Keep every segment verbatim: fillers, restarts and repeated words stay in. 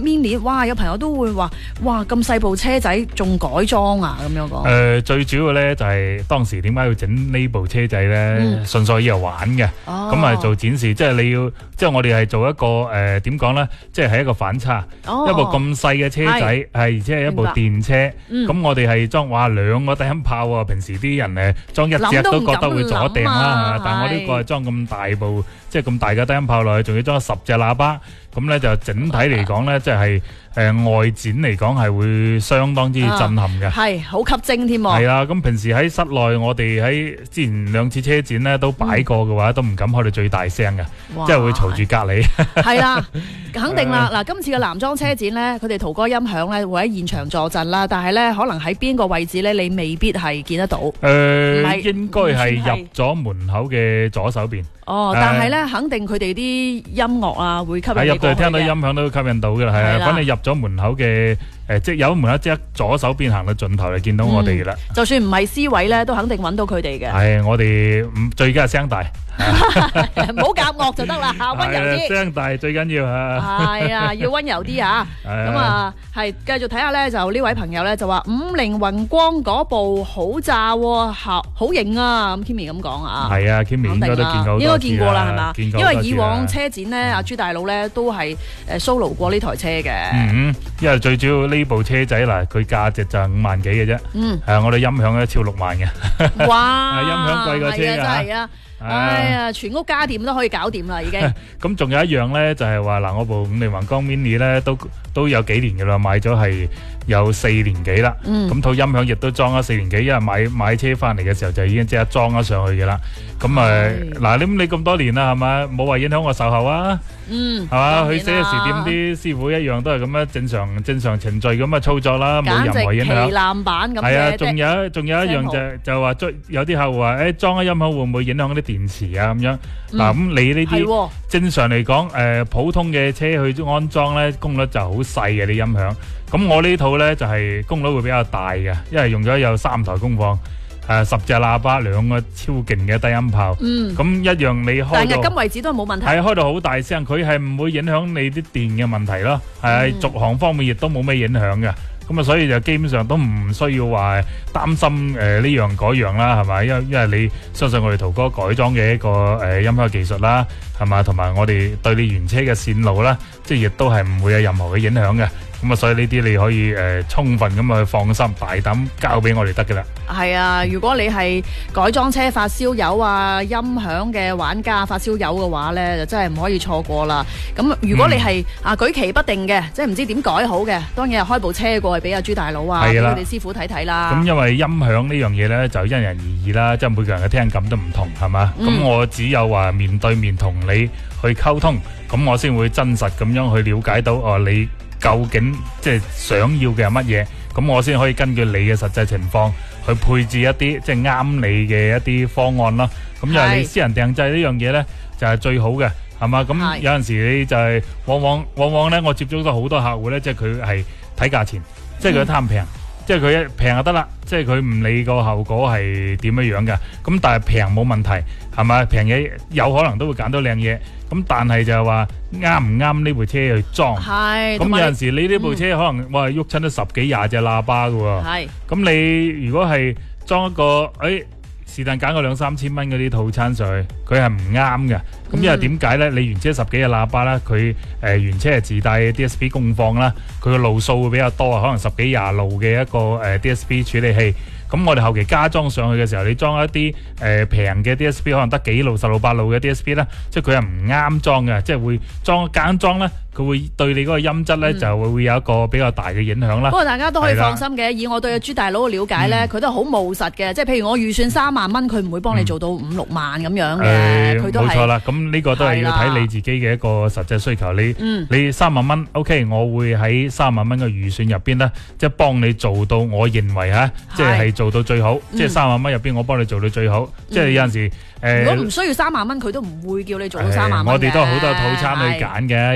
mini， 哇！有朋友都會話，哇咁細部車仔仲改裝啊咁樣講。誒、 呃，最主要咧就係、是、當時點解要整呢部車仔咧？嗯、純粹以為玩嘅，咁啊、哦、做展示，即係你要，即係我哋係做一個誒點講咧，即係係一個反差，哦、一部咁細嘅車仔，係而且係一部電車，咁、嗯、我哋係裝哇兩個低音炮啊！平時啲人誒裝一隻都覺得會阻掟啦，但係我呢個係裝咁大部，即係咁大嘅低音炮落去，仲要裝十隻喇叭。咁咧就整體嚟講咧，即係誒外展嚟講係會相當之震撼嘅，係好吸睛添。 係啦，咁平時喺室內，我哋喺之前兩次車展咧都擺過嘅話，都唔敢開到最大聲嘅，即係會嘈住隔離。係啦，肯定啦。嗱，今次嘅男裝車展咧，佢哋途歌音響咧會喺現場助陣啦，但係咧可能喺邊個位置咧，你未必係見得到。誒，應該係入咗門口嘅左手邊。 哦，但係咧，肯定佢哋啲音樂啊，會吸引你過去嘅。 入到聽到音響都吸引到嘅啦，係啊。反正入咗門口嘅誒，即係有門口即係左手邊行到盡頭就見到我哋嘅啦。就算唔係 C 位咧，都肯定揾到佢哋嘅。係，我哋唔最緊係聲大，唔好夾惡就得啦，溫柔啲。聲大最緊要啊。係啊，要溫柔啲啊。咁啊，係繼續睇下咧，就呢位朋友咧就話五菱宏光嗰部好炸，好好型啊！咁 Kimi 咁講啊。係啊 ，Kimi 應該都見過。見過啦，係嘛？因為以往車展咧，阿朱大佬咧都係誒 solo 過呢台車嘅。嗯，因為最主要呢部車仔嗱，佢價值就係五萬幾嘅啫。嗯，係啊，我哋音響咧超六萬嘅。哇！音響貴過車㗎。係啊，哎呀，全屋家電都可以搞掂啦，已經。咁仲有一樣咧，就係話嗱，我部五菱宏光 mini 咧都都有幾年㗎啦，買咗係有四年幾啦。嗯。咁套音響亦都裝咗四年幾，因為買買車翻嚟嘅時候就已經即刻裝咗上去嘅啦。咁誒嗱，你你咁多年啦，係嘛？冇話影響我售後啊。嗯。係嘛？去四 S 店啲師傅一樣都係咁樣正常正常程序咁嘅操作啦，冇任何影響。簡直旗艦版咁嘅。係啊，仲有仲有一樣就就話有啲客戶話誒裝咗音響會唔會影響啲電池啊咁樣？嗱咁你呢啲正常嚟講誒普通嘅車去安裝咧功率就好細嘅啲音響。咁我呢套咧就係功率會比較大嘅，因為用咗有三台功放。誒，十隻喇叭，兩個超勁嘅低音炮，嗯，咁一樣你開到，但係今為止都係冇問題，係開到好大聲，佢係唔會影響你啲電嘅問題咯，係續航方面亦都冇咩影響嘅，咁啊，所以就基本上都唔需要話擔心誒呢樣嗰樣啦，係咪？因因為你相信我哋途歌改裝嘅一個誒音響技術啦，係嘛，同埋我哋對你原車嘅線路啦，即係亦都係唔會有任何嘅影響嘅。咁啊，所以呢啲你可以誒充分咁去放心，大膽交俾我哋得嘅啦。係啊，如果你係改裝車發燒友啊、音響嘅玩家發燒友嘅話咧，就真係唔可以錯過啦。咁如果你係啊舉棋不定嘅，即係唔知點改好嘅，當然係開部車過去俾阿朱大佬啊，俾佢哋師傅睇睇啦。咁因為音響呢樣嘢咧，就因人而異啦，即係每個人嘅聽感都唔同，係嘛？咁我只有話面對面同你去溝通，咁我先會真實咁樣去了解到哦你。究竟即係想要嘅係乜嘢？咁我先可以根據你嘅實際情況去配置一啲即係啱你嘅一啲方案啦。咁因為你私人訂製呢樣嘢呢，就係最好嘅，係嘛？咁有陣時你就係往往往往呢，我接觸到好多客戶呢，即係佢係睇價錢，即係佢貪平，即係佢一平就得啦，即係佢唔理個後果係點樣樣嘅。咁但係平冇問題，係咪？平嘢有可能都會揀到靚嘢。咁但係就係話啱唔啱呢部車去裝？係。咁有陣時你呢部車可能哇喐親都十幾廿隻喇叭㗎喎。係。咁你如果係裝一個誒是但揀個兩三千蚊嗰啲套餐上去，佢係唔啱嘅。咁因為點解咧？你原車十幾隻喇叭啦，佢誒原車係自帶 D S P 功放啦，佢個路數會比較多啊，可能十幾廿路嘅一個誒 D S P 處理器。咁我哋後期加裝上去嘅時候，你裝一啲誒平嘅 D S P， 可能得幾路、十路、八路嘅 D S P 咧，即係佢係唔啱裝嘅，即係會裝揀裝咧，佢會對你嗰個音質咧就會會有一個比較大嘅影響啦。不過大家都可以放心嘅，以我對朱大佬嘅了解咧，佢都係好務實嘅，即係譬如我預算三萬蚊，佢唔會幫你做到五六萬咁樣嘅，佢都係冇錯啦。咁呢個都係要睇你自己嘅一個實際需求。你你三萬蚊 ，OK， 我會喺三萬蚊嘅預算入邊咧，即係幫你做到我認為嚇，即係做到最好，即係三萬蚊入邊，我幫你做到最好。即係有陣時，誒，如果唔需要三萬蚊，佢都唔會叫你做到三萬蚊嘅。我哋都好多套餐去揀嘅，因為揀套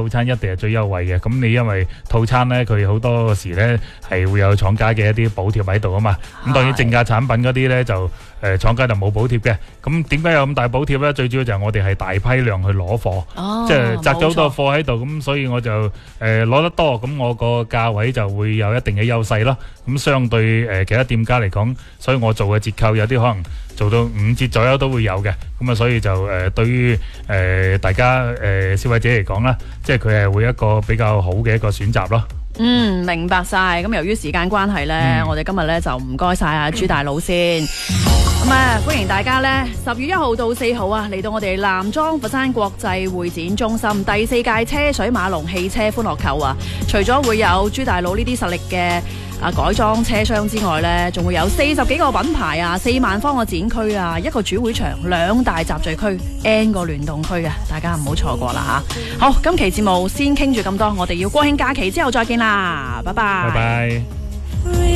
套餐一定係最優惠嘅。咁你因為套餐咧，佢好多時咧係會有廠家嘅一啲補貼喺度啊嘛。咁當然正價產品嗰啲咧就誒廠家就冇補貼嘅。咁點解有咁大補貼咧？最主要就係我哋係大批量去攞貨， 哦、 即係摘咗好多貨喺度，咁所以我就誒攞、呃、得多，咁我個價位就會有一定嘅優勢咯。咁相對誒、呃、其他店家嚟講，所以我做嘅折扣有啲可能做到五折左右都會有嘅。咁啊，所以就誒、呃、對於誒、呃、大家誒、呃、消費者嚟講啦，即係佢係會一個比較好嘅一個選擇咯。 嗯，明白晒。咁由於時間關係呢，嗯、我哋今日呢就唔該晒阿朱大佬先。咁啊，歡迎大家呢，十月一號到四號啊，嚟到我哋南莊佛山國際會展中心第四屆車水馬龍汽車歡樂購啊！除咗會有朱大佬呢啲實力嘅啊改裝車廂之外呢，仲會有四十幾個品牌啊，四萬方個展區啊，一個主會場，兩大集聚區 ，N 個聯動區啊，大家唔好錯過啦吓！好，今期節目先傾住咁多，我哋要國慶假期之後再見啦，拜拜。 拜拜。